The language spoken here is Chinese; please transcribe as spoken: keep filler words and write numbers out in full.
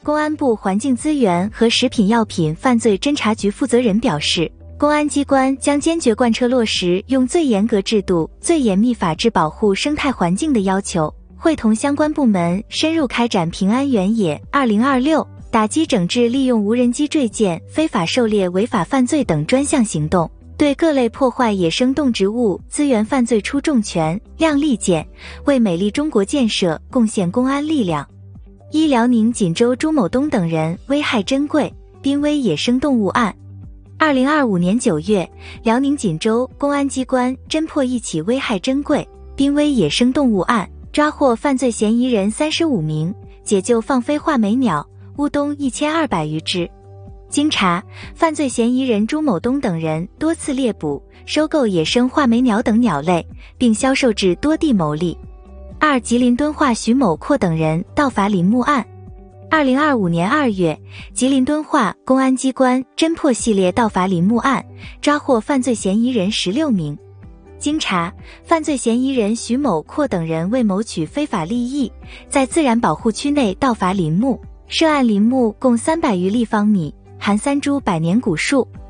公安部环境资源和食品药品犯罪侦查局负责人表示，公安机关将坚决贯彻落实用最严格制度、最严密法治保护生态环境的要求，会同相关部门深入开展平安原野二零二六打击整治利用无人机坠建、非法狩猎违法犯罪等专项行动，对各类破坏野生动植物资源犯罪出重拳、亮利剑，为美丽中国建设贡献公安力量。一、辽宁锦州朱某东等人危害珍贵濒危野生动物案。二零二五年九月，辽宁锦州公安机关侦破一起危害珍贵濒危野生动物案，抓获犯罪嫌疑人三十五名，解救放飞画眉鸟、乌冬一千二百余只。经查，犯罪嫌疑人朱某东等人多次猎捕、收购野生画眉鸟等鸟类，并销售至多地牟利。二、吉林敦化徐某阔等人盗伐林木案。二零二五年二月，吉林敦化公安机关侦破系列盗伐林木案，抓获犯罪嫌疑人十六名。经查，犯罪嫌疑人徐某阔等人为谋取非法利益，在自然保护区内盗伐林木，涉案林木共三百余立方米，含三株百年古树。